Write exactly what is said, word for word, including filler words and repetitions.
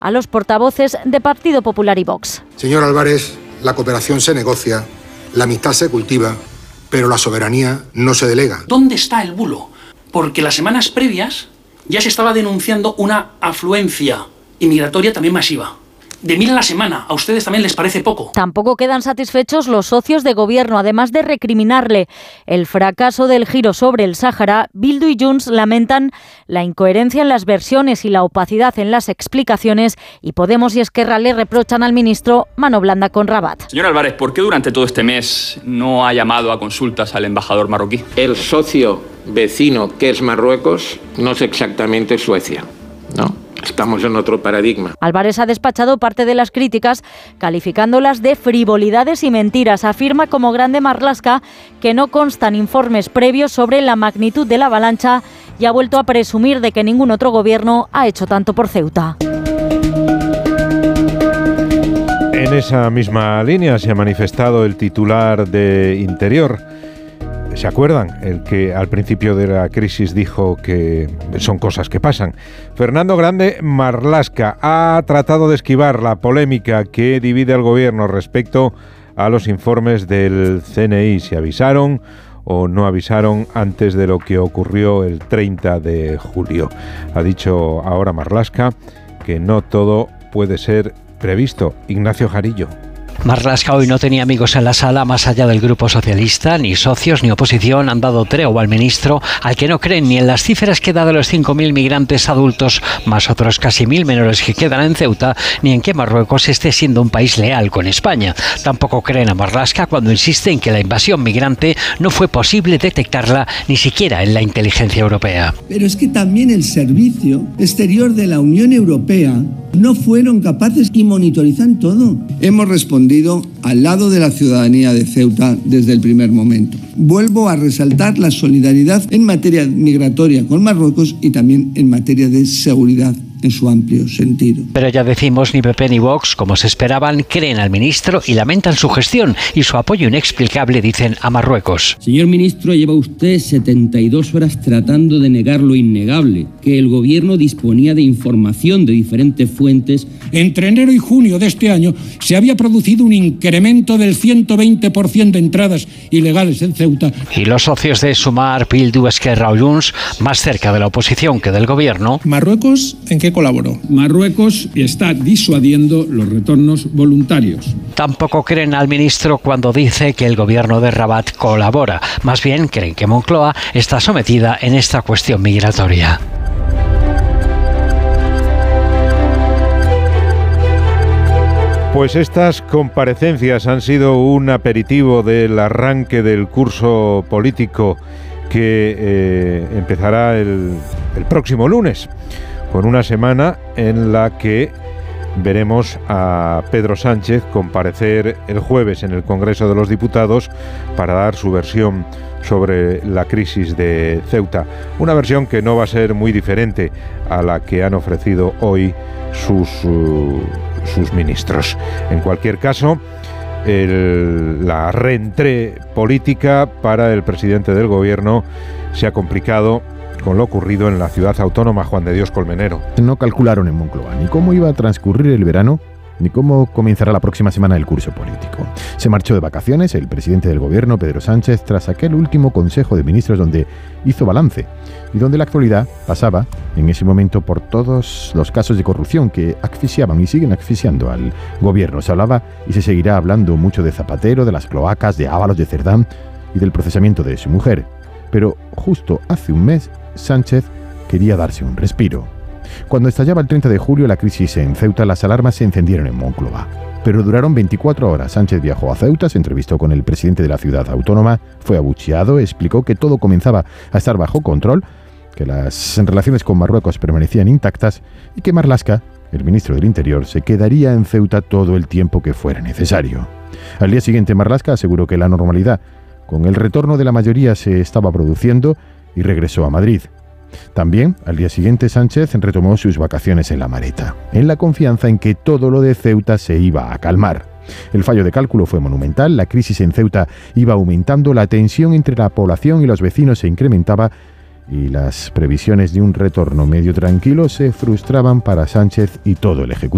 a los portavoces de Partido Popular y Vox. Señor Álvarez, la cooperación se negocia, la amistad se cultiva, pero la soberanía no se delega. ¿Dónde está el bulo? Porque las semanas previas ya se estaba denunciando una afluencia inmigratoria también masiva. De mil a la semana, ¿a ustedes también les parece poco? Tampoco quedan satisfechos los socios de gobierno. Además de recriminarle el fracaso del giro sobre el Sáhara, Bildu y Junts lamentan la incoherencia en las versiones y la opacidad en las explicaciones, y Podemos y Esquerra le reprochan al ministro mano blanda con Rabat. Señor Álvarez, ¿por qué durante todo este mes no ha llamado a consultas al embajador marroquí? El socio vecino, que es Marruecos, no es exactamente Suecia, ¿no? Estamos en otro paradigma. Álvarez ha despachado parte de las críticas, calificándolas de frivolidades y mentiras. Afirma como grande Marlaska que no constan informes previos sobre la magnitud de la avalancha y ha vuelto a presumir de que ningún otro gobierno ha hecho tanto por Ceuta. En esa misma línea se ha manifestado el titular de Interior. ¿Se acuerdan? El que al principio de la crisis dijo que son cosas que pasan. Fernando Grande Marlaska ha tratado de esquivar la polémica que divide al gobierno respecto a los informes del C N I. ¿Se avisaron o no avisaron antes de lo que ocurrió el treinta de julio? Ha dicho ahora Marlaska que no todo puede ser previsto. Ignacio Jarillo. Marlaska hoy no tenía amigos en la sala más allá del Grupo Socialista, ni socios ni oposición han dado tregua al ministro, al que no creen ni en las cifras que da de los cinco mil migrantes adultos, más otros casi mil menores que quedan en Ceuta, ni en que Marruecos esté siendo un país leal con España. Tampoco creen a Marlaska cuando insiste en que la invasión migrante no fue posible detectarla ni siquiera en la inteligencia europea. Pero es que también el Servicio Exterior de la Unión Europea no fueron capaces y monitorizan todo. Hemos respondido al lado de la ciudadanía de Ceuta desde el primer momento. Vuelvo a resaltar la solidaridad en materia migratoria con Marruecos y también en materia de seguridad en su amplio sentido. Pero ya decimos, ni P P ni Vox, como se esperaban, creen al ministro y lamentan su gestión y su apoyo inexplicable, dicen, a Marruecos. Señor ministro, lleva usted setenta y dos horas tratando de negar lo innegable, que el gobierno disponía de información de diferentes fuentes. Entre enero y junio de este año se había producido un incremento del ciento veinte por ciento de entradas ilegales en Ceuta. Y los socios de Sumar, Bildu, Esquerra o Junts, más cerca de la oposición que del gobierno. ¿Marruecos en qué colaboró? Marruecos está disuadiendo los retornos voluntarios. Tampoco creen al ministro cuando dice que el gobierno de Rabat colabora. Más bien creen que Moncloa está sometida en esta cuestión migratoria. Pues estas comparecencias han sido un aperitivo del arranque del curso político que eh, empezará el, el próximo lunes, con una semana en la que veremos a Pedro Sánchez comparecer el jueves en el Congreso de los Diputados para dar su versión sobre la crisis de Ceuta. Una versión que no va a ser muy diferente a la que han ofrecido hoy sus, uh, sus ministros. En cualquier caso, el, la reentrée política para el presidente del gobierno se ha complicado con lo ocurrido en la ciudad autónoma. Juan de Dios Colmenero. No calcularon en Moncloa ni cómo iba a transcurrir el verano, ni cómo comenzará la próxima semana el curso político. Se marchó de vacaciones el presidente del gobierno, Pedro Sánchez, tras aquel último Consejo de Ministros donde hizo balance y donde la actualidad pasaba en ese momento por todos los casos de corrupción que asfixiaban y siguen asfixiando al gobierno. Se hablaba y se seguirá hablando mucho de Zapatero, de las cloacas, de Ábalos, de Cerdán y del procesamiento de su mujer. Pero justo hace un mes Sánchez quería darse un respiro. Cuando estallaba el treinta de julio la crisis en Ceuta, las alarmas se encendieron en Moncloa. Pero duraron veinticuatro horas. Sánchez viajó a Ceuta, se entrevistó con el presidente de la ciudad autónoma, fue abucheado, explicó que todo comenzaba a estar bajo control, que las relaciones con Marruecos permanecían intactas y que Marlaska, el ministro del Interior, se quedaría en Ceuta todo el tiempo que fuera necesario. Al día siguiente Marlaska aseguró que la normalidad con el retorno de la mayoría se estaba produciendo y regresó a Madrid. También, al día siguiente, Sánchez retomó sus vacaciones en La Mareta, en la confianza en que todo lo de Ceuta se iba a calmar. El fallo de cálculo fue monumental, la crisis en Ceuta iba aumentando, la tensión entre la población y los vecinos se incrementaba y las previsiones de un retorno medio tranquilo se frustraban para Sánchez y todo el Ejecutivo.